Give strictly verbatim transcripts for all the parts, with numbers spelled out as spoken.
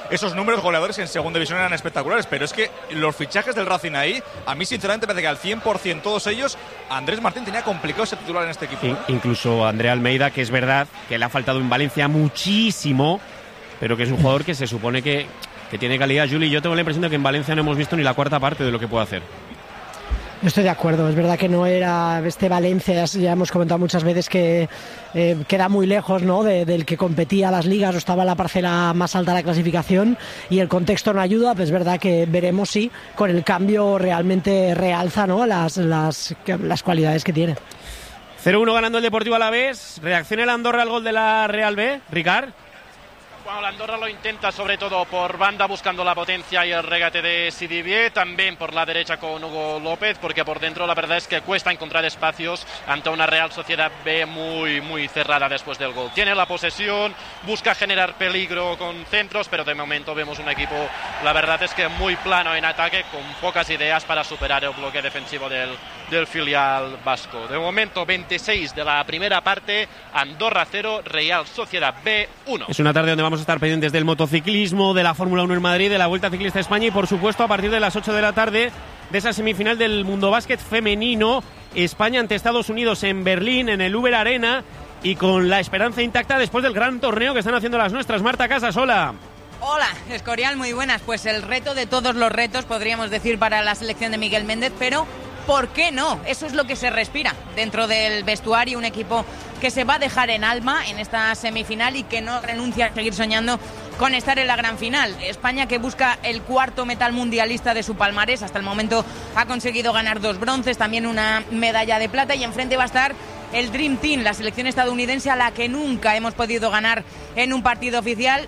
esos números goleadores en segunda división eran espectaculares, pero es que los fichajes del Racing ahí, a mí sinceramente me parece que al cien por ciento todos ellos, Andrés Martín tenía complicado ese titular en este equipo. In- ¿eh? Incluso Andrea Almeida, que es verdad que le ha faltado en Valencia muchísimo, pero que es un jugador que se supone que, que tiene calidad. Juli, yo tengo la impresión de que en Valencia no hemos visto ni la cuarta parte de lo que puede hacer. Yo estoy de acuerdo, es verdad que no era este Valencia, ya hemos comentado muchas veces que eh, queda muy lejos, ¿no?, de, del que competía a las ligas o estaba en la parcela más alta de la clasificación, y el contexto no ayuda, pues es verdad que veremos si con el cambio realmente realza, ¿no?, las, las, las cualidades que tiene. cero uno ganando el Deportivo Alavés. Reacciona el Andorra al gol de la Real B, Ricard. Bueno, la Andorra lo intenta sobre todo por banda, buscando la potencia y el regate de Sidibié, también por la derecha con Hugo López, porque por dentro la verdad es que cuesta encontrar espacios ante una Real Sociedad B muy, muy cerrada después del gol. Tiene la posesión, busca generar peligro con centros, pero de momento vemos un equipo, la verdad es que muy plano en ataque, con pocas ideas para superar el bloque defensivo del, del filial vasco. De momento veintiséis de la primera parte, Andorra cero, Real Sociedad B uno. Es una tarde donde vamos a estar pendientes del motociclismo, de la Fórmula uno en Madrid, de la Vuelta Ciclista a España y por supuesto a partir de las ocho de la tarde de esa semifinal del Mundo Básquet femenino, España ante Estados Unidos en Berlín, en el Uber Arena, y con la esperanza intacta después del gran torneo que están haciendo las nuestras. Marta Casas, hola. Hola, Escorial, muy buenas. Pues el reto de todos los retos, podríamos decir, para la selección de Miguel Méndez, pero ¿por qué no? Eso es lo que se respira dentro del vestuario, un equipo que se va a dejar en alma en esta semifinal y que no renuncia a seguir soñando con estar en la gran final. España, que busca el cuarto metal mundialista de su palmarés, hasta el momento ha conseguido ganar dos bronces, también una medalla de plata, y enfrente va a estar el Dream Team, la selección estadounidense, a la que nunca hemos podido ganar en un partido oficial.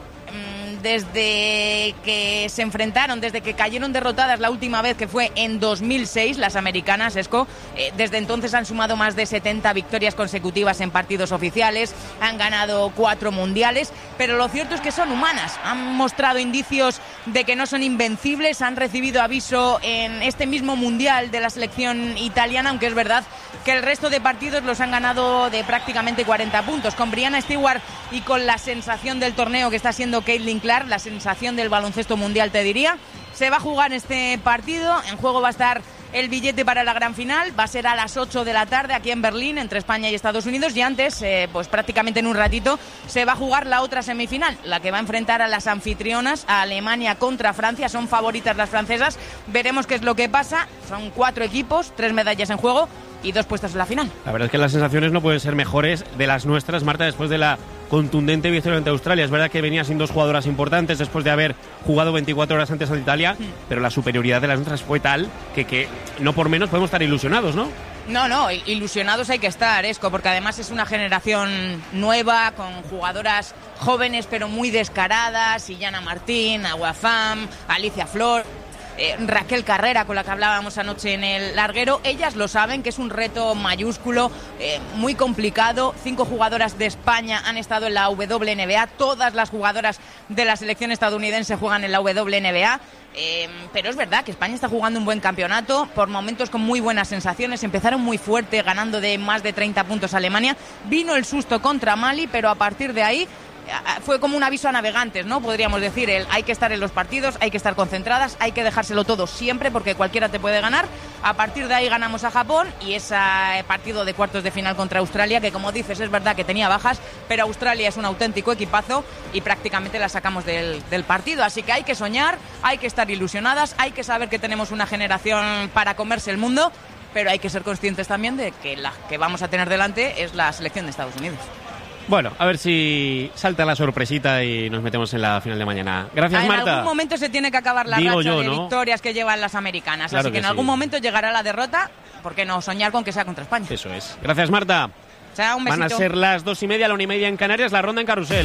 Desde que se enfrentaron, desde que cayeron derrotadas la última vez, que fue en dos mil seis, las americanas, Esco, eh, desde entonces han sumado más de setenta victorias consecutivas en partidos oficiales, han ganado cuatro mundiales, pero lo cierto es que son humanas, han mostrado indicios de que no son invencibles, han recibido aviso en este mismo mundial de la selección italiana, aunque es verdad que el resto de partidos los han ganado de prácticamente cuarenta puntos, con Brianna Stewart y con la sensación del torneo que está siendo Caitlin Clark, la sensación del baloncesto mundial, te diría. Se va a jugar este partido, en juego va a estar el billete para la gran final, va a ser a las ocho de la tarde aquí en Berlín, entre España y Estados Unidos, y antes, eh, pues prácticamente en un ratito, se va a jugar la otra semifinal, la que va a enfrentar a las anfitrionas, a Alemania contra Francia. Son favoritas las francesas, veremos qué es lo que pasa. Son cuatro equipos, tres medallas en juego y dos puestos en la final. La verdad es que las sensaciones no pueden ser mejores de las nuestras, Marta, después de la contundente victoria ante Australia. Es verdad que venía sin dos jugadoras importantes después de haber jugado veinticuatro horas antes ante Italia, mm. pero la superioridad de las nuestras fue tal que, que no por menos podemos estar ilusionados, ¿no? No, no, ilusionados hay que estar, Esco, porque además es una generación nueva, con jugadoras jóvenes pero muy descaradas, Illana Martín, Aguafam, Alicia Flor, Eh, Raquel Carrera, con la que hablábamos anoche en el larguero. Ellas lo saben, que es un reto mayúsculo, eh, muy complicado. Cinco jugadoras de España han estado en la W N B A, todas las jugadoras de la selección estadounidense juegan en la W N B A. Eh, pero es verdad que España está jugando un buen campeonato, por momentos con muy buenas sensaciones. Empezaron muy fuerte, ganando de más de treinta puntos a Alemania. Vino el susto contra Mali, pero a partir de ahí fue como un aviso a navegantes, ¿no? Podríamos decir, el, hay que estar en los partidos, hay que estar concentradas, hay que dejárselo todo siempre, porque cualquiera te puede ganar. A partir de ahí ganamos a Japón, y ese partido de cuartos de final contra Australia, que como dices es verdad que tenía bajas, pero Australia es un auténtico equipazo y prácticamente la sacamos del, del partido. Así que hay que soñar, hay que estar ilusionadas, hay que saber que tenemos una generación para comerse el mundo, pero hay que ser conscientes también de que la que vamos a tener delante es la selección de Estados Unidos. Bueno, a ver si salta la sorpresita y nos metemos en la final de mañana. Gracias, en Marta. En algún momento se tiene que acabar la Digo racha yo, de ¿no? victorias que llevan las americanas. Claro así que, que en sí. algún momento llegará la derrota. ¿Por qué no soñar con que sea contra España? Eso es. Gracias, Marta. Chao, un besito. Van a ser las dos y media, la una y media en Canarias, la ronda en Carrusel.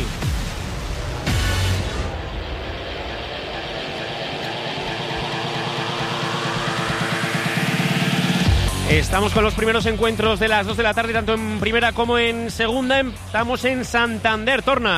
Estamos con los primeros encuentros de las dos de la tarde, tanto en primera como en segunda. Estamos en Santander, Torna.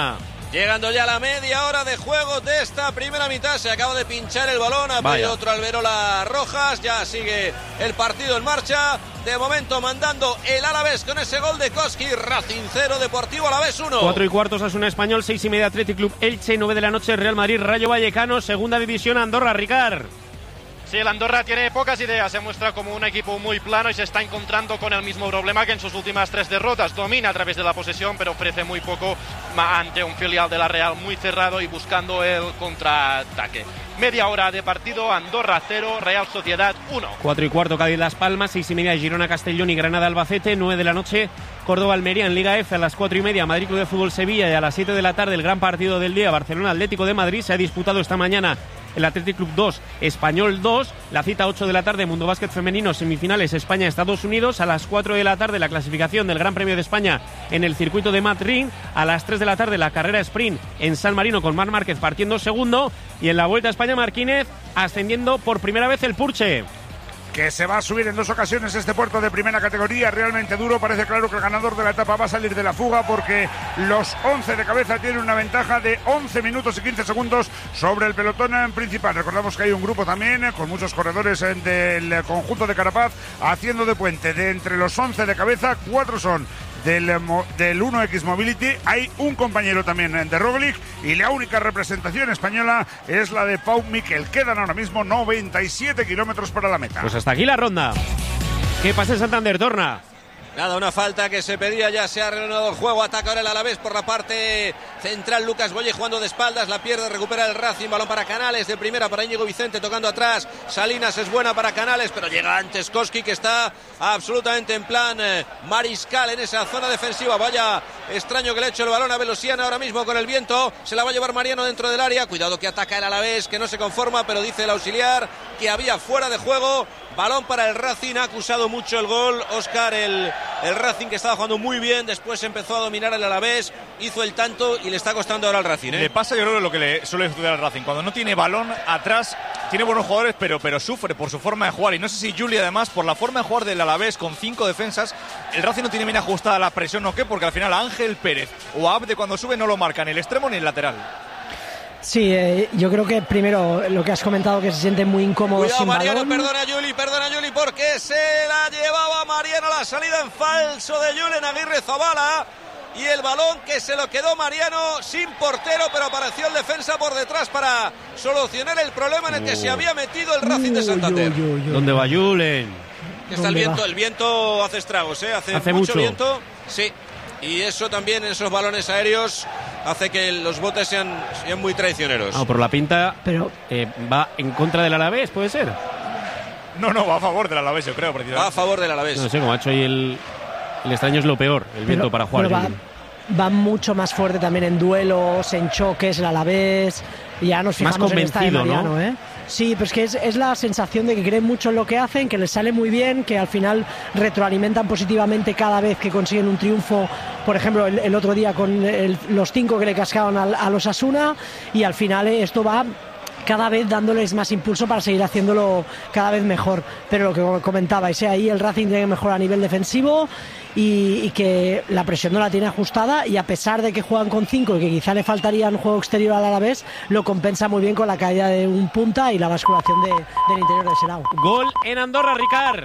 Llegando ya a la media hora de juego de esta primera mitad, se acaba de pinchar el balón, ha pedido otro Alberola Rojas, ya sigue el partido en marcha, de momento mandando el Alavés con ese gol de Koski, Racing cero, Deportivo Alavés uno. Cuatro y cuarto, Osasuna Español, seis y media Athletic Club Elche, nueve de la noche Real Madrid, Rayo Vallecano, segunda división Andorra, Ricard. Sí, el Andorra tiene pocas ideas, se muestra como un equipo muy plano y se está encontrando con el mismo problema que en sus últimas tres derrotas. Domina a través de la posesión, pero ofrece muy poco ante un filial de la Real muy cerrado y buscando el contraataque. Media hora de partido, Andorra cero, Real Sociedad uno. Cuatro y cuarto, Cádiz Las Palmas, seis y media Girona Castellón y Granada Albacete, nueve de la noche Córdoba Almería en Liga F, a las cuatro y media Madrid Club de Fútbol Sevilla y a las siete de la tarde el gran partido del día, Barcelona Atlético de Madrid. Se ha disputado esta mañana el Athletic Club dos, Español dos, la cita ocho de la tarde, Mundo Básquet Femenino, semifinales España-Estados Unidos, a las cuatro de la tarde la clasificación del Gran Premio de España en el circuito de Madrid, a las tres de la tarde la carrera sprint en San Marino con Marc Márquez partiendo segundo y en la Vuelta a España Marquínez ascendiendo por primera vez el Purche. Que se va a subir en dos ocasiones este puerto de primera categoría, realmente duro. Parece claro que el ganador de la etapa va a salir de la fuga porque los once de cabeza tienen una ventaja de once minutos y quince segundos sobre el pelotón principal. Recordamos que hay un grupo también con muchos corredores del conjunto de Carapaz haciendo de puente. De entre los once de cabeza, cuatro son del, del uno equis Mobility, hay un compañero también de Roglic y la única representación española es la de Pau Miquel. Quedan ahora mismo noventa y siete kilómetros para la meta. Pues hasta aquí la ronda. ¿Qué pasa en Santander, Torna? Nada, una falta que se pedía, ya se ha reanudado el juego, ataca ahora el Alavés por la parte central, Lucas Boye jugando de espaldas, la pierde, recupera el Racing, balón para Canales, de primera para Íñigo Vicente tocando atrás, Salinas es buena para Canales, pero llega antes Koski que está absolutamente en plan eh, mariscal en esa zona defensiva. Vaya extraño que le ha hecho el balón a Velosiana ahora mismo con el viento, se la va a llevar Mariano dentro del área, cuidado que ataca el Alavés, que no se conforma, pero dice el auxiliar que había fuera de juego. Balón para el Racing, ha acusado mucho el gol Óscar, el, el Racing que estaba jugando muy bien, después empezó a dominar el Alavés, hizo el tanto y le está costando ahora al Racing, ¿eh? Le pasa, yo creo, lo que le suele estudiar al Racing, cuando no tiene balón atrás, tiene buenos jugadores, pero, pero sufre por su forma de jugar, y no sé si Juli además, por la forma de jugar del Alavés con cinco defensas, el Racing no tiene bien ajustada la presión o qué, porque al final Ángel Pérez o Abde cuando sube no lo marca ni el extremo ni el lateral. Sí, eh, yo creo que primero lo que has comentado, que se siente muy incómodo Cuidado, sin Mariano, balón. perdona Juli, perdona Juli, porque se la llevaba Mariano, la salida en falso de Julen Aguirre Zabala, y el balón que se lo quedó Mariano sin portero, pero apareció el defensa por detrás para solucionar el problema en el que oh. se había metido el Racing de Santander. Uy, uy, uy, uy. ¿Dónde va Julen? Está el viento, va? El viento hace estragos, ¿eh? Hace, hace mucho, mucho viento, sí. Y eso también en esos balones aéreos hace que los botes sean, sean muy traicioneros. Ah, por la pinta, pero eh, va en contra del Alavés, ¿puede ser? No, no, va a favor del Alavés, yo creo. Va a favor del Alavés. No sé, como ha hecho ahí el, el extraño es lo peor, el viento pero, para jugar. Va, va mucho más fuerte también en duelos, en choques, el Alavés. Ya nos fijamos más en esta de Mariano, ¿no? ¿eh? Sí, pero es que es, es la sensación de que creen mucho en lo que hacen, que les sale muy bien, que al final retroalimentan positivamente cada vez que consiguen un triunfo. Por ejemplo, el, el otro día con el, los cinco que le cascaban al, a los Osasuna, y al final esto va cada vez dándoles más impulso para seguir haciéndolo cada vez mejor. Pero lo que comentabais, ¿eh? Ahí el Racing tiene mejor a nivel defensivo y, y que la presión no la tiene ajustada, y a pesar de que juegan con cinco y que quizá le faltaría un juego exterior al Alavés, lo compensa muy bien con la caída de un punta y la basculación de, del interior de Serao. Gol en Andorra, Ricard.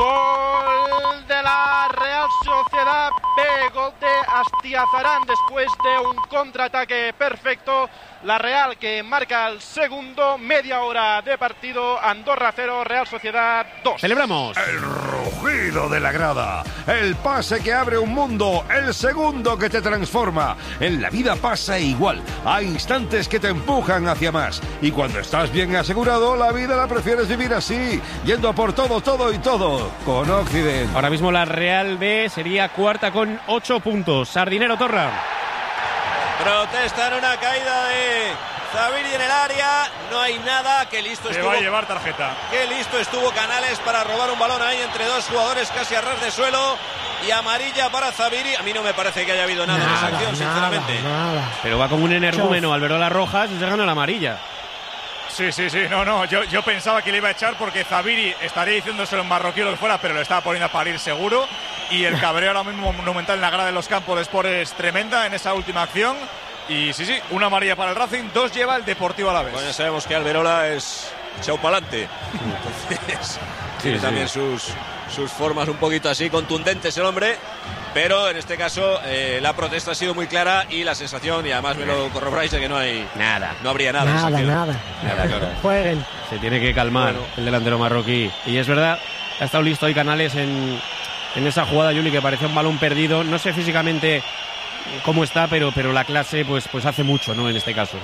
Gol de la Real Sociedad B, gol de Astiazarán después de un contraataque perfecto. La Real que marca el segundo, media hora de partido, Andorra cero, Real Sociedad dos. Celebramos. El rugido de la grada, el pase que abre un mundo, el segundo que te transforma. En la vida pasa igual, hay instantes que te empujan hacia más, y cuando estás bien asegurado, la vida la prefieres vivir así, yendo a por todo, todo y todo, con Occident. Ahora mismo la Real B sería cuarta con ocho puntos. Sardinero, Torra. Protesta en una caída de Zaviri en el área, no hay nada, que listo Se estuvo. va a llevar tarjeta. Qué listo estuvo Canales para robar un balón ahí entre dos jugadores casi a ras de suelo, y amarilla para Zaviri. A mí no me parece que haya habido nada, nada en esa acción, nada, sinceramente. Nada. Pero va como un energúmeno, Alberola Rojas, y se gana la amarilla. Sí, sí, sí, no, no, yo, yo pensaba que le iba a echar porque Zaviri estaría diciéndoselo en marroquí lo que fuera, pero lo estaba poniendo a parir seguro, y el cabreo ahora mismo monumental en la grada de los campos de Sport es tremenda en esa última acción. Y sí, sí, una amarilla para el Racing, dos lleva el Deportivo Alavés. Bueno, ya sabemos que Alberola es echado para adelante. Entonces, sí, tiene sí. también sus, sus formas un poquito así contundentes el hombre. Pero en este caso eh, la protesta ha sido muy clara y la sensación, y además me lo corroboráis, de que no hay nada. No habría nada. Nada, nada. Nada, claro. Jueguen. Se tiene que calmar bueno. el delantero marroquí. Y es verdad, ha estado listo hoy Canales en, en esa jugada, Juli, que parecía un balón perdido. No sé físicamente cómo está, pero, pero la clase pues, pues hace mucho, ¿no? En este caso.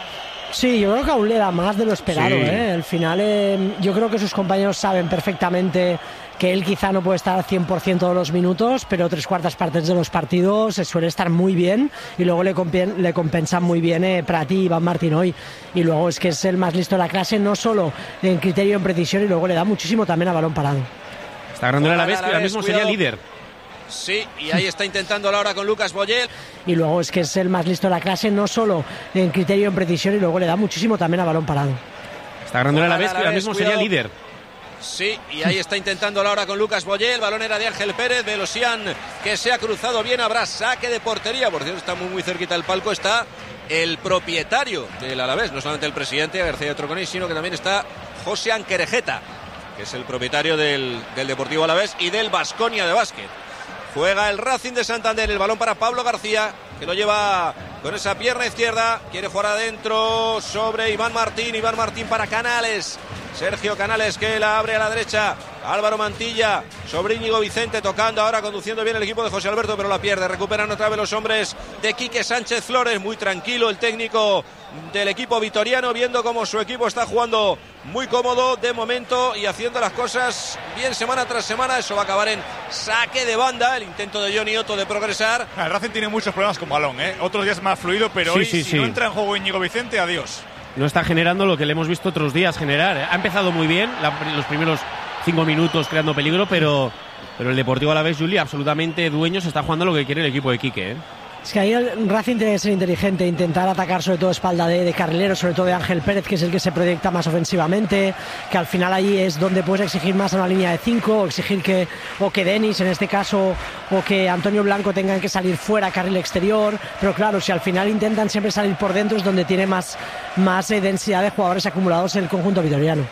Sí, yo creo que aún le da más de lo esperado, sí. ¿eh? Al final eh, yo creo que sus compañeros saben perfectamente que él quizá no puede estar al cien por ciento de los minutos, pero tres cuartas partes de los partidos se suele estar muy bien y luego le, compen- le compensan muy bien eh, Pratí y Iván Martín hoy. Y luego es que es el más listo de la clase, no solo en criterio, en precisión, y luego le da muchísimo también a balón parado. Está ganando el Alavés, que ahora mismo cuidado. Sería líder. Sí, y ahí está intentando ahora con Lucas Boyel. Y luego es que es el más listo de la clase, no solo en criterio, en precisión, y luego le da muchísimo también a balón parado. Está ganando el Alavés, que ahora mismo cuidado. Sería líder. Sí, y ahí está intentando ahora con Lucas Boyel. El balón era de Ángel Pérez, Velosian, que se ha cruzado bien. Habrá saque de portería. Por cierto, está muy, muy cerquita del palco. Está el propietario del Alavés, no solamente el presidente García Troconís, sino que también está José Anquerejeta, que es el propietario del, del Deportivo Alavés y del Baskonia de básquet. Juega el Racing de Santander, el balón para Pablo García, que lo lleva con esa pierna izquierda, quiere jugar adentro sobre Iván Martín, Iván Martín para Canales, Sergio Canales, que la abre a la derecha, Álvaro Mantilla sobre Íñigo Vicente, tocando ahora, conduciendo bien el equipo de José Alberto, pero la pierde. Recuperan otra vez los hombres de Quique Sánchez Flores, muy tranquilo el técnico del equipo vitoriano, viendo cómo su equipo está jugando muy cómodo de momento y haciendo las cosas bien semana tras semana. Eso va a acabar en saque de banda, el intento de Johnny Otto de progresar. El Racing tiene muchos problemas con balón, ¿eh? Otros días más fluido, pero sí, hoy sí, si sí. no entra en juego Íñigo Vicente, adiós. No está generando lo que le hemos visto otros días generar. Ha empezado muy bien la, los primeros cinco minutos creando peligro, pero, pero el Deportivo Alavés, Juli, absolutamente dueño, se está jugando lo que quiere el equipo de Quique, ¿eh? Es que ahí el Racing tiene que ser inteligente, intentar atacar sobre todo espalda de, de carrilero, sobre todo de Ángel Pérez, que es el que se proyecta más ofensivamente, que al final ahí es donde puedes exigir más a una línea de cinco, o exigir que, o que Denis en este caso, o que Antonio Blanco tengan que salir fuera, carril exterior, pero claro, si al final intentan siempre salir por dentro es donde tiene más, más eh, densidad de jugadores acumulados en el conjunto vitoriano.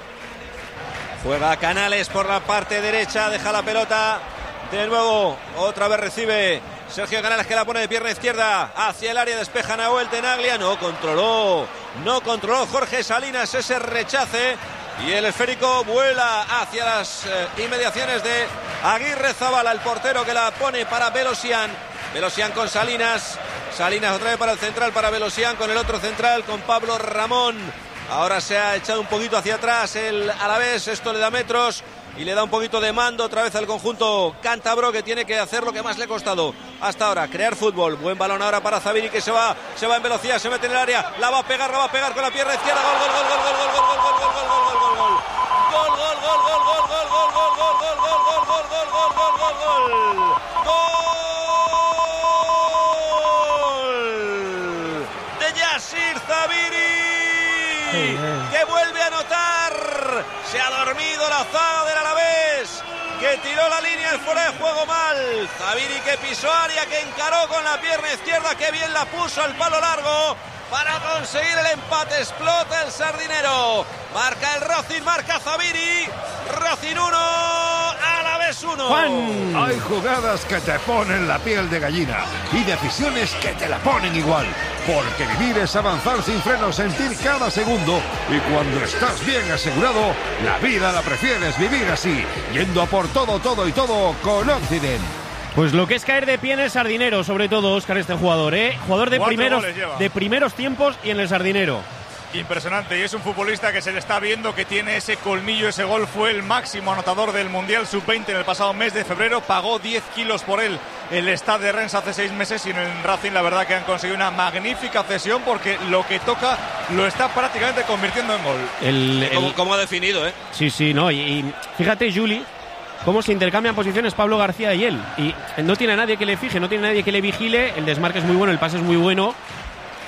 Juega Canales por la parte derecha, deja la pelota, de nuevo, otra vez recibe Sergio Canales, que la pone de pierna izquierda hacia el área, despeja Nahuel Tenaglia, no controló, no controló Jorge Salinas ese rechace y el esférico vuela hacia las eh, inmediaciones de Aguirre Zabala, el portero, que la pone para Velosian, Velosian con Salinas, Salinas otra vez para el central, para Velosian con el otro central, con Pablo Ramón. Ahora se ha echado un poquito hacia atrás el Alavés, esto le da metros y le da un poquito de mando otra vez al conjunto cántabro, que tiene que hacer lo que más le ha costado hasta ahora, crear fútbol. Buen balón ahora para Zabiri, que se va, se va en velocidad, se mete en el área, la va a pegar, la va a pegar con la pierna izquierda, gol, gol, gol, gol, gol, gol, gol, gol, gol, gol, gol, gol, gol, gol. Gol, gol, gol, gol, gol, gol, gol, gol, gol, gol, gol, gol, gol, gol, gol, gol, gol. Gol de Yasir Zabiri, que vuelve a anotar. Se ha dormido la zaga del Alavés, que tiró la línea del fuera de juego mal. Zabiri, que pisó área, que encaró con la pierna izquierda, que bien la puso al palo largo para conseguir el empate. Explota el sardinero. Marca el Racing, marca Zabiri. Racing uno, Alavés uno. Juan. Hay jugadas que te ponen la piel de gallina y decisiones que te la ponen igual. Porque vivir es avanzar sin freno, sentir cada segundo. Y cuando estás bien asegurado, la vida la prefieres vivir así, yendo a por todo, todo y todo con Occident. Pues lo que es caer de pie en el Sardinero, sobre todo, Óscar, este jugador, ¿eh? Jugador de primeros, de primeros tiempos y en el Sardinero. Impresionante, y es un futbolista que se le está viendo que tiene ese colmillo, ese gol. Fue el máximo anotador del Mundial sub veinte en el pasado mes de febrero, pagó diez kilos por él el Stade de Rennes hace seis meses, y en el Racing la verdad que han conseguido una magnífica cesión, porque lo que toca lo está prácticamente convirtiendo en gol. El, el... ¿Cómo, cómo ha definido, eh? Sí, sí, no, y, y fíjate, Juli, cómo se intercambian posiciones Pablo García y él, y no tiene a nadie que le fije, no tiene a nadie que le vigile, el desmarque es muy bueno, el pase es muy bueno.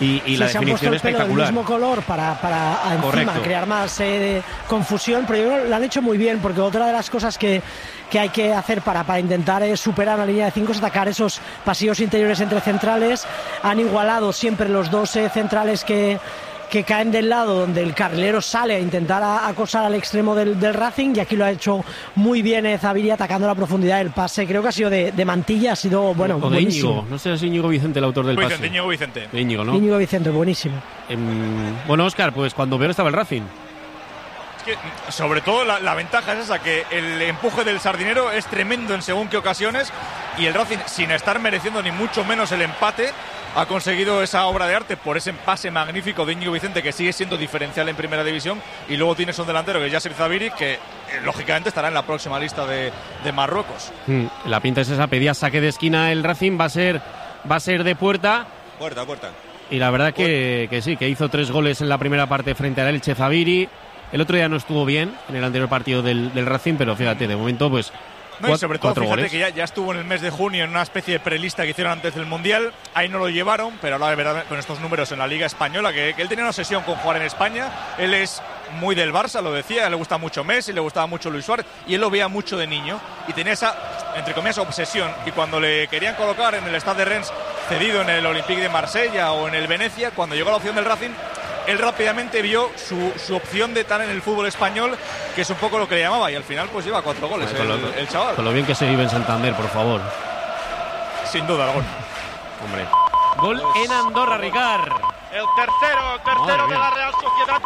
Y, y sí, la se han definición puesto el pelo del espectacular. mismo color para, para encima Correcto. crear más eh, confusión, pero yo creo que lo han hecho muy bien, porque otra de las cosas que, que hay que hacer para, para intentar eh, superar la línea de cinco es atacar esos pasillos interiores entre centrales. Han igualado siempre los dos eh, centrales que que caen del lado donde el carrilero sale a intentar a, acosar al extremo del, del Racing, y aquí lo ha hecho muy bien eh, Zaviri atacando la profundidad del pase. Creo que ha sido de, de Mantilla, ha sido bueno, o de buenísimo. Íñigo, no sé si Íñigo Vicente el autor del Vicente, pase. Íñigo Vicente. De Íñigo, ¿no? Íñigo Vicente, buenísimo. Eh, bueno, Óscar, pues cuando peor estaba el Racing. Es que, sobre todo, la, la ventaja es esa, que el empuje del Sardinero es tremendo en según qué ocasiones, y el Racing, sin estar mereciendo ni mucho menos el empate, ha conseguido esa obra de arte por ese pase magnífico de Íñigo Vicente, que sigue siendo diferencial en primera división, y luego tienes un delantero que es Yasser Zaviri, que eh, lógicamente estará en la próxima lista de, de Marruecos. Mm, la pinta es esa, pedía saque de esquina el Racing, va a ser, va a ser de puerta. Puerta, puerta. Y la verdad que, que sí, que hizo tres goles en la primera parte frente al Elche Zaviri. El otro día no estuvo bien en el anterior partido del, del Racing, pero fíjate, de momento pues No, cuatro, y sobre todo, cuatro fíjate goles. que ya, ya estuvo en el mes de junio en una especie de prelista que hicieron antes del Mundial. Ahí no lo llevaron, pero ahora de verdad con estos números en la Liga Española, que, que él tenía una obsesión con jugar en España. Él es muy del Barça, lo decía, le gusta mucho Messi, le gustaba mucho Luis Suárez, y él lo veía mucho de niño. Y tenía esa, entre comillas, obsesión. Y cuando le querían colocar en el Stade de Rennes, cedido en el Olympique de Marsella o en el Venecia, cuando llegó la opción del Racing, él rápidamente vio su, su opción de estar en el fútbol español, que es un poco lo que le llamaba, y al final pues lleva cuatro goles Con el, lo, el chaval. Con lo bien que se vive en Santander, por favor. Sin duda, el gol. Hombre. Gol en Andorra, Ricard. El tercero, el tercero de la Real Sociedad,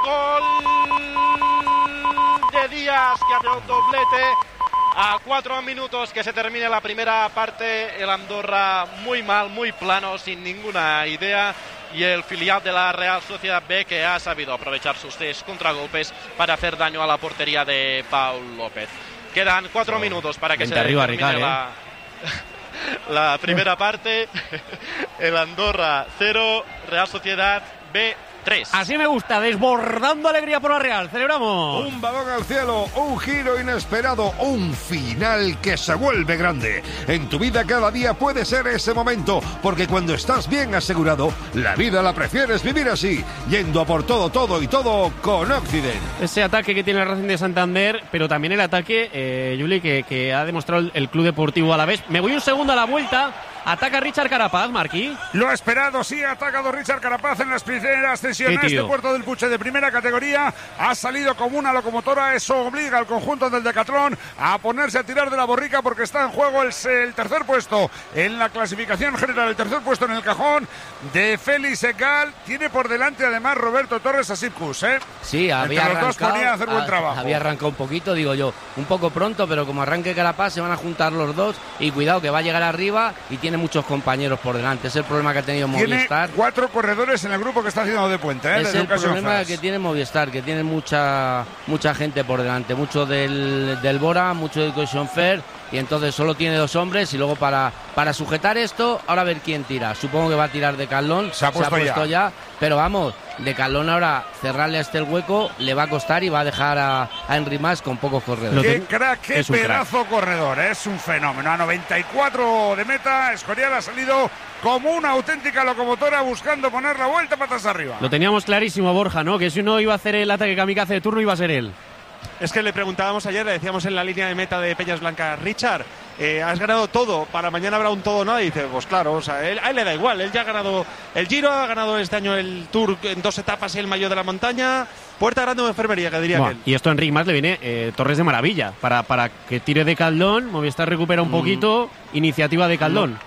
gol de Díaz, que hace un doblete a cuatro minutos que se termine la primera parte. El Andorra muy mal, muy plano, sin ninguna idea, y el filial de la Real Sociedad B, que ha sabido aprovechar sus tres contragolpes para hacer daño a la portería de Paul López. Quedan cuatro minutos para que Vente se arriba, termine Ricard, la, la primera parte. El Andorra cero, Real Sociedad B tres. Así me gusta, desbordando alegría por la Real. Celebramos. Un balón al cielo, un giro inesperado, un final que se vuelve grande. En tu vida cada día puede ser ese momento, porque cuando estás bien asegurado, la vida la prefieres vivir así, yendo a por todo, todo y todo con Occident. Ese ataque que tiene el Racing de Santander, pero también el ataque, eh, Juli, que, que ha demostrado el, el Club Deportivo Alavés. Me voy un segundo a la vuelta. Ataca Richard Carapaz, Marquí. Lo esperado, sí, ha atacado Richard Carapaz en las primeras sesiones. Sí, este tío. Puerto del Puche de primera categoría ha salido como una locomotora. Eso obliga al conjunto del Decatlón a ponerse a tirar de la borrica, porque está en juego el, el tercer puesto en la clasificación general, el tercer puesto en el cajón de Félix Egal. Tiene por delante además Roberto Torres a Sipkus, ¿eh? Sí, había Entre los dos arrancado, ponía a hacer buen a- trabajo. había arrancado un poquito, digo yo, un poco pronto, pero como arranque Carapaz se van a juntar los dos, y cuidado que va a llegar arriba y tiene muchos compañeros por delante. Es el problema que ha tenido Tiene Movistar. cuatro corredores en el grupo que está haciendo de puente, ¿eh? Es de el Lucas problema González. que tiene Movistar, que tiene mucha mucha gente por delante, mucho del, del Bora, mucho del Cohesion Fair, y entonces solo tiene dos hombres, y luego para, para sujetar esto, ahora a ver quién tira. Supongo que va a tirar de Carlón, Se ha puesto ya. ya, pero vamos, de Carlón ahora cerrarle a este el hueco le va a costar, y va a dejar a, a Henry Mas con pocos corredores. Lo Qué ten- crack, qué es un crack. pedazo corredor, ¿eh? Es un fenómeno. A noventa y cuatro de meta, Escorial ha salido como una auténtica locomotora buscando poner la vuelta patas arriba. Lo teníamos clarísimo, Borja, ¿no? Que si uno iba a hacer el ataque kamikaze de turno, iba a ser él. Es que le preguntábamos ayer, le decíamos en la línea de meta de Peñas Blancas, Richard, eh, has ganado todo, para mañana habrá un todo o nada, y dice, pues claro, o sea, él, a él le da igual, él ya ha ganado el Giro, ha ganado este año el Tour en dos etapas y el Maillot de la Montaña, puerta grande de enfermería, que diría Buah, aquel. y esto a Enric Mas le viene eh, Torres de maravilla, para, para que tire de Caldón, Movistar recupera un Mm. poquito, iniciativa de Caldón.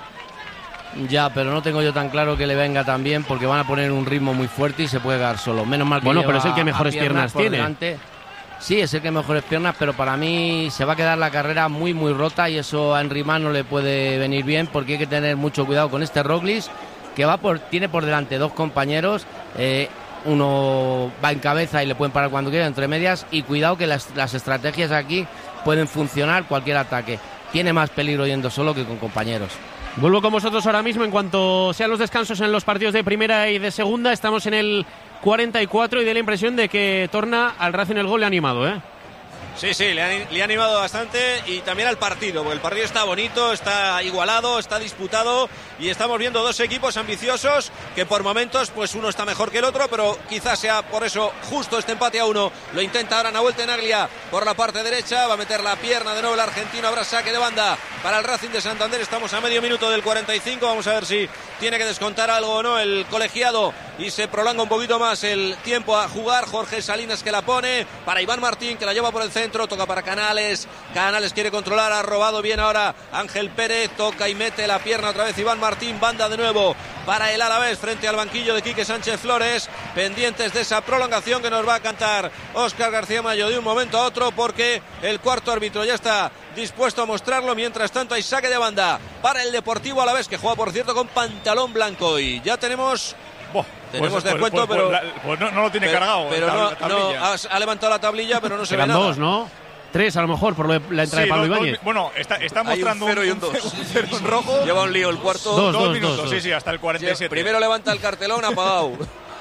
Ya, pero no tengo yo tan claro que le venga tan bien, porque van a poner un ritmo muy fuerte y se puede quedar solo. Menos mal que Bueno, lleva pero es el que a mejores piernas por tiene. delante. Sí, es el que mejores piernas, pero para mí se va a quedar la carrera muy, muy rota, y eso a Henry Mas no le puede venir bien, porque hay que tener mucho cuidado con este Roglic, que va por, tiene por delante dos compañeros. Eh, uno va en cabeza y le pueden parar cuando quiera, entre medias, y cuidado que las, las estrategias aquí pueden funcionar cualquier ataque. Tiene más peligro yendo solo que con compañeros. Vuelvo con vosotros ahora mismo en cuanto sean los descansos en los partidos de primera y de segunda. Estamos en el cuarenta y cuatro y da la impresión de que torna al Racing el gol le ha animado, ¿eh? Sí, sí, le ha, le ha animado bastante y también al partido, porque el partido está bonito, está igualado, está disputado y estamos viendo dos equipos ambiciosos que por momentos pues uno está mejor que el otro, pero quizás sea por eso justo este empate a uno. Lo intenta ahora Nahuel Tenaglia por la parte derecha, va a meter la pierna de nuevo el argentino, habrá saque de banda para el Racing de Santander. Estamos a medio minuto del cuarenta y cinco, vamos a ver si tiene que descontar algo o no el colegiado y se prolonga un poquito más el tiempo a jugar. Jorge Salinas que la pone para Iván Martín, que la lleva por el centro, toca para Canales, Canales quiere controlar, ha robado bien ahora Ángel Pérez, toca y mete la pierna otra vez Iván Martín, banda de nuevo para el Alavés frente al banquillo de Quique Sánchez Flores, pendientes de esa prolongación que nos va a cantar Óscar García Mayo de un momento a otro, porque el cuarto árbitro ya está dispuesto a mostrarlo. Mientras tanto hay saque de banda para el Deportivo Alavés, que juega por cierto con pantalón blanco, y ya tenemos Boh, tenemos pues, descuento, pues, pero pues, la, pues no, no lo tiene pero, cargado pero la, no, no ha, ha levantado la tablilla, pero no se ve nada. dos, ¿no? Tres a lo mejor por lo de la entrada sí, de Pablo dos, Ibáñez. Dos, bueno, está, está mostrando un cero y un dos. Un cero en rojo. Lleva un lío el cuarto. Dos, dos, dos minutos, dos, sí, sí, hasta el cuarenta y siete. Primero levanta el cartelón apagado.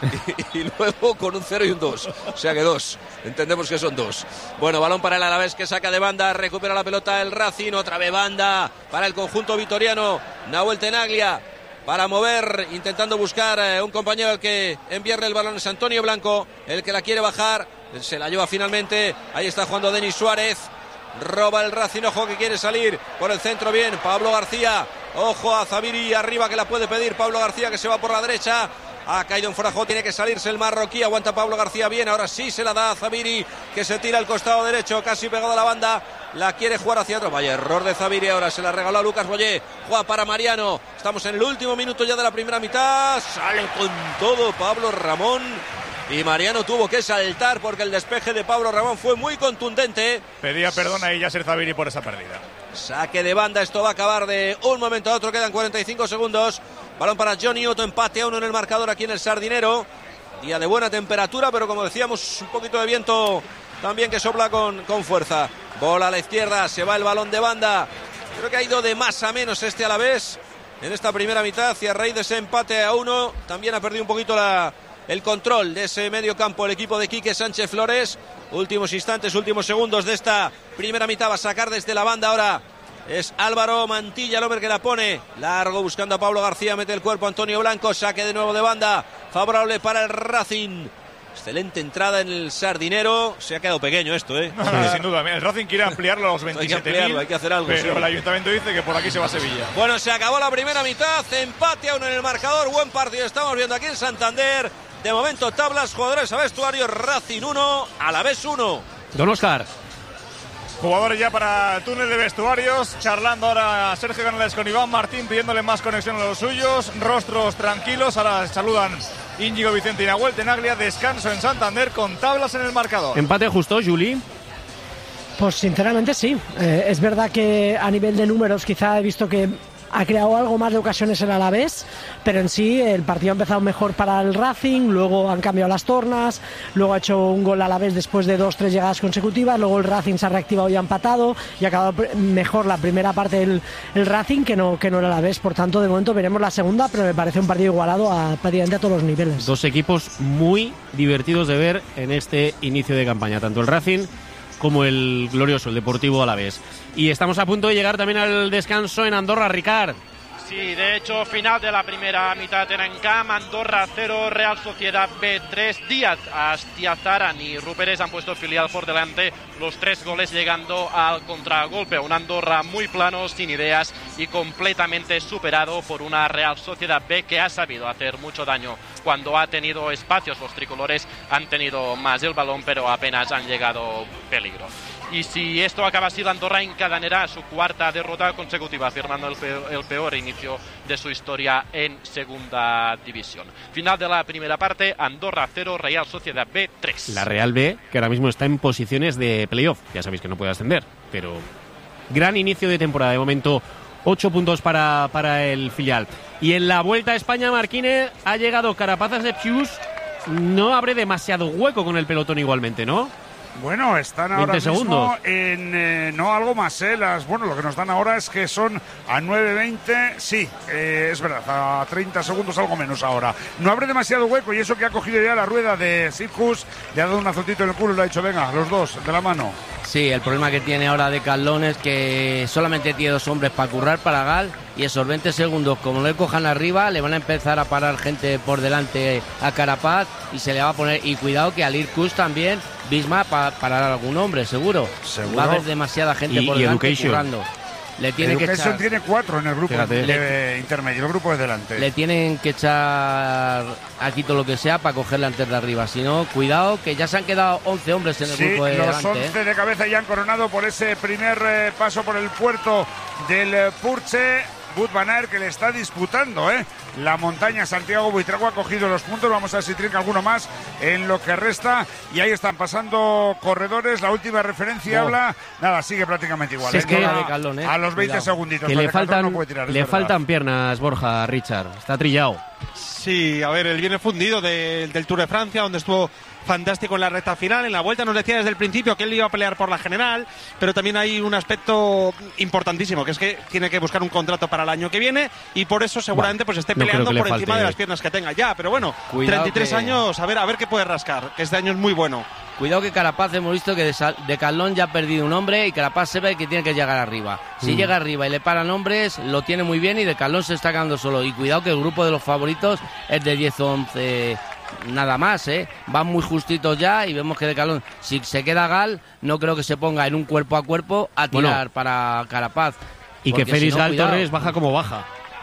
y, y luego con un cero y un dos. O sea que dos. Entendemos que son dos. Bueno, balón para el Alavés que saca de banda. Recupera la pelota el Racing. Otra vez banda para el conjunto vitoriano. Nahuel Tenaglia para mover, intentando buscar eh, un compañero al que enviarle el balón. Es Antonio Blanco, el que la quiere bajar. Se la lleva finalmente. Ahí está jugando Denis Suárez. Roba el Racing, ojo que quiere salir por el centro, bien Pablo García, ojo a Zabiri arriba que la puede pedir Pablo García, que se va por la derecha, ha caído en fuera de juego, tiene que salirse el marroquí, aguanta Pablo García bien, ahora sí se la da a Zabiri, que se tira al costado derecho, casi pegado a la banda, la quiere jugar hacia otro, vaya error de Zabiri, ahora se la regaló a Lucas Boyé, juega para Mariano, estamos en el último minuto ya de la primera mitad, sale con todo Pablo Ramón. Y Mariano tuvo que saltar porque el despeje de Pablo Ramón fue muy contundente. Pedía perdón a Yasser Zabiri por esa pérdida. Saque de banda, esto va a acabar de un momento a otro, quedan cuarenta y cinco segundos. Balón para Johnny Otto, empate a uno en el marcador aquí en el Sardinero. Día de buena temperatura, pero como decíamos, un poquito de viento también que sopla con, con fuerza. Bola a la izquierda, se va el balón de banda. Creo que ha ido de más a menos este Alavés en esta primera mitad y a raíz de ese empate a uno también ha perdido un poquito la... el control de ese medio campo el equipo de Quique Sánchez Flores. Últimos instantes, últimos segundos de esta primera mitad. Va a sacar desde la banda ahora. Es Álvaro Mantilla el hombre que la pone. Largo buscando a Pablo García. Mete el cuerpo Antonio Blanco. Saque de nuevo de banda. Favorable para el Racing. Excelente entrada en el Sardinero. Se ha quedado pequeño esto, ¿eh? No, no, sin duda. El Racing quiere ampliarlo a los veintisiete mil. Hay que, hay que hacer algo. Pero sí. El ayuntamiento dice que por aquí se va a Sevilla. Bueno, se acabó la primera mitad. Empate a uno en el marcador. Buen partido estamos viendo aquí en Santander. De momento tablas, jugadores a vestuario, Racing uno, Alavés uno. Don Óscar. Jugadores ya para túnel de vestuarios, charlando ahora Sergio Canales con Iván Martín, pidiéndole más conexión a los suyos, rostros tranquilos, ahora saludan Íñigo Vicente y Nahuel Tenaglia, descanso en Santander con tablas en el marcador. ¿Empate justo, Juli? Pues sinceramente sí, eh, es verdad que a nivel de números quizá he visto que ha creado algo más de ocasiones el Alavés, pero en sí el partido ha empezado mejor para el Racing, luego han cambiado las tornas, luego ha hecho un gol Alavés después de dos, tres llegadas consecutivas, luego el Racing se ha reactivado y ha empatado y ha acabado mejor la primera parte del el Racing que no, que no el Alavés, por tanto de momento veremos la segunda, pero me parece un partido igualado a prácticamente a todos los niveles. Dos equipos muy divertidos de ver en este inicio de campaña, tanto el Racing como el glorioso, el Deportivo Alavés. Y estamos a punto de llegar también al descanso en Andorra, Ricard. Sí, de hecho, final de la primera mitad en Encam, Andorra cero, Real Sociedad B tres. Díaz, Astiazaran y Ruperes han puesto filial por delante, los tres goles llegando al contragolpe. Un Andorra muy plano, sin ideas y completamente superado por una Real Sociedad B que ha sabido hacer mucho daño cuando ha tenido espacios. Los tricolores han tenido más el balón, pero apenas han llegado peligro. Y si esto acaba así, la Andorra encadenará su cuarta derrota consecutiva, firmando el peor, el peor inicio de su historia en segunda división. Final de la primera parte, Andorra cero, Real Sociedad B tres. La Real B, que ahora mismo está en posiciones de playoff. Ya sabéis que no puede ascender, pero gran inicio de temporada. De momento, ocho puntos para, para el filial. Y en la Vuelta a España, Marquine, ha llegado Carapazas de Pius. No abre demasiado hueco con el pelotón igualmente, ¿no? Bueno, están ahora veinte mismo segundos. en, eh, no, algo más, ¿eh? Las, bueno, lo que nos dan ahora es que son a nueve veinte, sí, eh, es verdad, a treinta segundos, algo menos ahora. No abre demasiado hueco y eso que ha cogido ya la rueda de Sitkus, le ha dado un azotito en el culo y le ha dicho, venga, los dos, de la mano. Sí, el problema que tiene ahora Decathlon es que solamente tiene dos hombres para currar para Gal y esos veinte segundos, como no le cojan arriba, le van a empezar a parar gente por delante a Carapaz y se le va a poner, y cuidado que al Irkus también Visma para parar a algún hombre, seguro. ¿Seguro? Va a haber demasiada gente Y- por y delante Education. currando. Le tiene que Education echar, tiene cuatro en el grupo Fíjate. de intermedio, el grupo de delante. le tienen que echar aquí todo lo que sea para cogerle antes de arriba. Si no, cuidado que ya se han quedado once hombres en el Sí, grupo de los delante. once ¿eh? de cabeza ya han coronado por ese primer eh, paso por el puerto del eh, Purche. Wout van Aert, que le está disputando ¿eh? la montaña. Santiago Buitrago ha cogido los puntos. Vamos a ver si trinca alguno más en lo que resta. Y ahí están pasando corredores. La última referencia Oh. habla. Nada, sigue prácticamente igual. Si es ¿eh? que- a, de Calón, ¿eh? a los veinte Cuidado. segunditos. Que Lo le de Calón faltan, no puede tirar, es le verdad. faltan piernas, Borja, a Richard. Está trillado. Sí, a ver, él viene fundido de- del Tour de Francia, donde estuvo fantástico en la recta final. En la vuelta nos decía desde el principio que él iba a pelear por la general, pero también hay un aspecto importantísimo, que es que tiene que buscar un contrato para el año que viene y por eso seguramente pues esté no creo peleando que le por encima falte. de las piernas que tenga. Ya, pero bueno, Cuidado treinta y tres que- años, a ver, a ver qué puede rascar, que este año es muy bueno. Cuidado que Carapaz hemos visto que de, Sal- de Calón ya ha perdido un hombre y Carapaz se ve que tiene que llegar arriba. Si Mm. llega arriba y le paran hombres, lo tiene muy bien y de Calón se está quedando solo. Y cuidado que el grupo de los favoritos es de diez o once nada más, ¿eh? Van muy justitos ya y vemos que de Calón, si se queda Gal, no creo que se ponga en un cuerpo a cuerpo a tirar Bueno. para Carapaz. Y que Porque Félix si no, Gal cuidado. Torres baja como baja.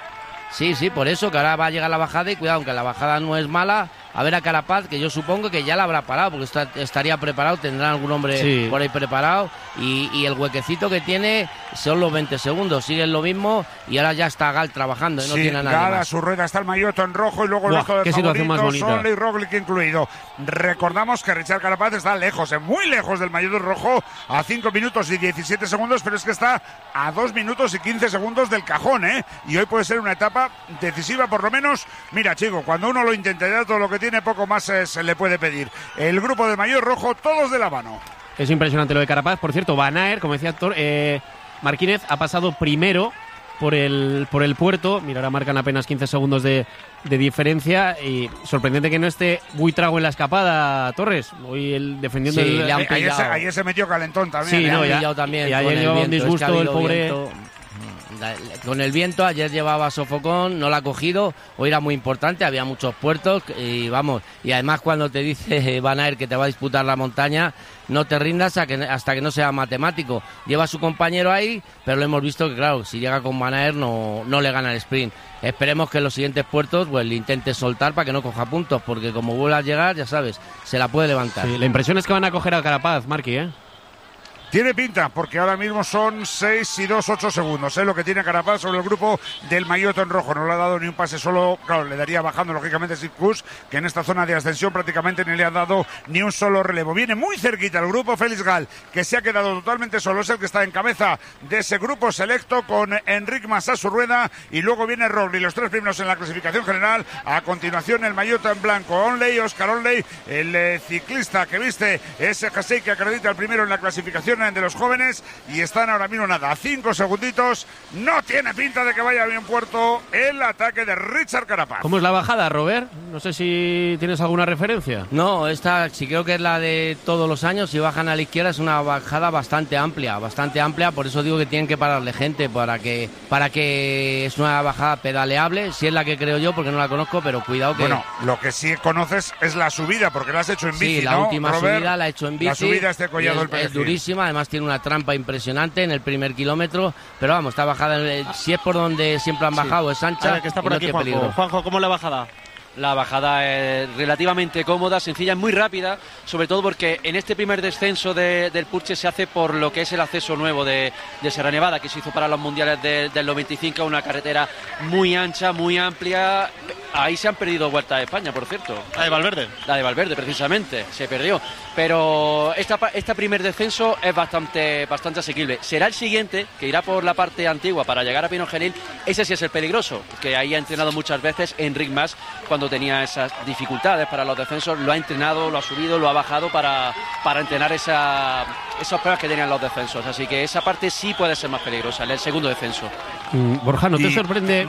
Sí, sí, por eso que ahora va a llegar la bajada y cuidado, aunque la bajada no es mala, a ver a Carapaz, que yo supongo que ya la habrá parado, porque está- estaría preparado, tendrá algún hombre Sí. por ahí preparado, y, y el huequecito que tiene son los veinte segundos, siguen lo mismo, y ahora ya está Gal trabajando, y no Sí, tiene a nadie Gal a más. su rueda está el maillot en rojo y luego el Buah, resto de qué situación más favoritos, bonita. Sonley y Roglic incluido. Recordamos que Richard Carapaz está lejos, eh, muy lejos del maillot rojo, a cinco minutos y diecisiete segundos, pero es que está a dos minutos y quince segundos del cajón, ¿eh? Y hoy puede ser una etapa decisiva, por lo menos. Mira, chico, cuando uno lo intenta y da todo lo que tiene, poco más eh, se le puede pedir. El grupo del maillot rojo, todos de la mano. Es impresionante lo de Carapaz. Por cierto, Van Aert, como decía Héctor, eh, Marquínez ha pasado primero por el, por el puerto. Mira, ahora marcan apenas quince segundos de, de diferencia. Y sorprendente que no esté Buitrago en la escapada, Torres. Hoy el, defendiendo Sí, el. le han Eh, ayer, se, pillado. ayer se metió calentón también. Sí, ¿eh? no, Le han ya- pillado también y con ayer el llevaba un viento, es que ha disgusto el habido pobre. viento. Con el viento, ayer llevaba sofocón, no la ha cogido, hoy era muy importante, había muchos puertos y vamos, y además cuando te dice Van Aert que te va a disputar la montaña, no te rindas a que- hasta que no sea matemático. Lleva a su compañero ahí, pero lo hemos visto que claro, si llega con Van Aert no, no le gana el sprint. Esperemos que en los siguientes puertos pues le intente soltar para que no coja puntos, porque como vuelva a llegar, ya sabes, se la puede levantar. Sí, la impresión es que van a coger a Carapaz, Marqui, ¿eh? Tiene pinta, porque ahora mismo son seis y dos, ocho segundos. Es lo que tiene Carapaz sobre el grupo del maillot en rojo. No le ha dado ni un pase solo, claro, le daría bajando lógicamente Sitkus, que en esta zona de ascensión prácticamente ni le ha dado ni un solo relevo. Viene muy cerquita el grupo Félix Gal, que se ha quedado totalmente solo. Es el que está en cabeza de ese grupo selecto con Enric Mas a su rueda. Y luego viene Roglic, los tres primeros en la clasificación general. A continuación el maillot en blanco. Onley, Oscar Onley, el eh, ciclista que viste ese jersey que acredita el primero en la clasificación de los jóvenes, y están ahora mismo nada, a cinco segunditos. No tiene pinta de que vaya bien puerto el ataque de Richard Carapaz. ¿Cómo es la bajada, Robert? No sé si tienes alguna referencia. No, esta sí creo que es la de todos los años. Si bajan a la izquierda es una bajada bastante amplia, bastante amplia. Por eso digo que tienen que pararle gente para que para que es una bajada pedaleable. Si es la que creo yo, porque no la conozco, pero cuidado que. Bueno, lo que sí conoces es la subida, porque la has hecho en bici, Sí, la ¿no, última Robert? subida la he hecho en bici. La subida este collado y del es, Perejil. es durísima, además tiene una trampa impresionante en el primer kilómetro. Pero vamos, está bajada. en el- si es por donde siempre han bajado, es A ancha. ver, que está y por no aquí tiene Juanjo. peligro. Juanjo, ¿cómo es la bajada? La bajada es relativamente cómoda, sencilla, muy rápida, sobre todo porque en este primer descenso de- del Purche se hace por lo que es el acceso nuevo de, de Sierra Nevada, que se hizo para los mundiales de- del noventa y cinco, una carretera muy ancha, muy amplia. Ahí se han perdido vueltas de España, por cierto. La de Valverde. La de Valverde, precisamente, se perdió. Pero esta, pa- este primer descenso es bastante, bastante asequible. Será el siguiente, que irá por la parte antigua para llegar a Pino Genil. Ese sí es el peligroso, que ahí ha entrenado muchas veces Enric Mas cuando cuando tenía esas dificultades para los descensos, lo ha entrenado, lo ha subido, lo ha bajado para, para entrenar esa, esas pruebas que tenían los descensos. Así que esa parte sí puede ser más peligrosa, el segundo descenso. Mm, Borja, ¿no te Y- sorprende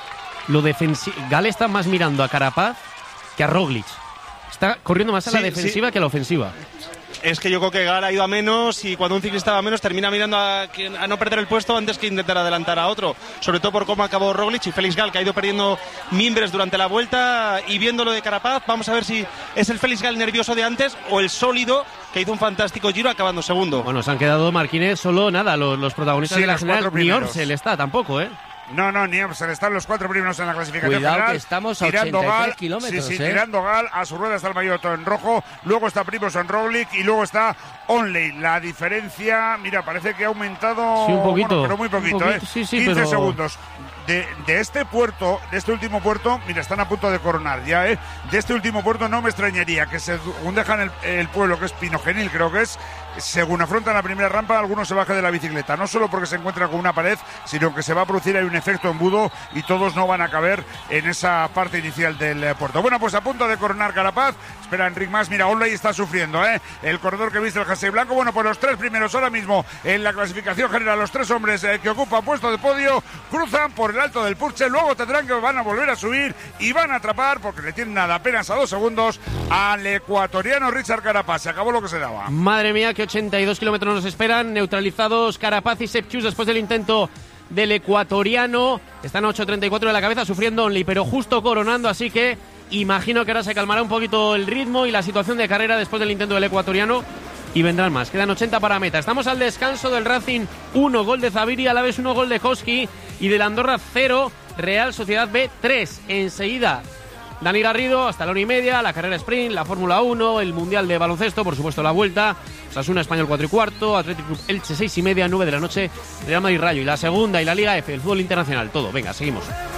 lo defensivo? Gale está más mirando a Carapaz que a Roglic. Está corriendo más a la Sí, defensiva sí. que a la ofensiva. Es que yo creo que Gal ha ido a menos y cuando un ciclista va a menos termina mirando a, que- a no perder el puesto antes que intentar adelantar a otro. Sobre todo por cómo acabó Roglic y Félix Gal, que ha ido perdiendo mimbres durante la vuelta. Y viendo lo de Carapaz, vamos a ver si es el Félix Gal nervioso de antes o el sólido que hizo un fantástico Giro acabando segundo. Bueno, se han quedado Marquines solo nada, los, los protagonistas Sí, de la los general. cuatro Ni primeros. Orsel está tampoco, ¿eh? No, no, ni Amstel, están los cuatro primeros en la clasificación Cuidado general. que estamos a tirando ochenta y tres Gal, kilómetros, Sí, sí, ¿eh? tirando Gal, a su rueda está el Mayoto en rojo, luego está Primož Roglic y luego está Onley. La diferencia, mira, parece que ha aumentado, Sí, un poquito, bueno, pero muy poquito, un poquito, ¿eh? sí, sí, quince pero- segundos. De, de este puerto, de este último puerto, mira, están a punto de coronar ya, ¿eh? De este último puerto no me extrañaría que según dejan el, el pueblo, que es Pinogenil, creo que es, según afrontan la primera rampa, algunos se baje de la bicicleta, no solo porque se encuentran con una pared, sino que se va a producir ahí un efecto embudo y todos no van a caber en esa parte inicial del eh, puerto. Bueno, pues a punto de coronar Carapaz, espera Enric Mas, mira, Onley está sufriendo, ¿eh? El corredor que viste el jersey blanco, bueno, pues los tres primeros ahora mismo en la clasificación general, los tres hombres eh, que ocupan puesto de podio, cruzan por el alto del Purche, luego tendrán que van a volver a subir y van a atrapar, porque le tienen nada, apenas a dos segundos, al ecuatoriano Richard Carapaz. Se acabó lo que se daba. Madre mía, que ochenta y dos kilómetros nos esperan. Neutralizados Carapaz y Sepp Kuss después del intento del ecuatoriano. Están a ocho treinta y cuatro de la cabeza, sufriendo Onley, pero justo coronando, así que imagino que ahora se calmará un poquito el ritmo y la situación de carrera después del intento del ecuatoriano. Y vendrán más, quedan ochenta para meta. Estamos al descanso del Racing uno, gol de Zaviri, a la vez uno, gol de Koski, y del Andorra cero, Real Sociedad B tres. Enseguida Dani Garrido hasta la hora y media, la carrera sprint, la Fórmula uno, el Mundial de Baloncesto, por supuesto la Vuelta, Osasuna Español cuatro y cuarto, Athletic Club Elche seis y media, nueve de la noche, Real Madrid Rayo, y la segunda y la Liga F, el fútbol internacional, todo. Venga, seguimos.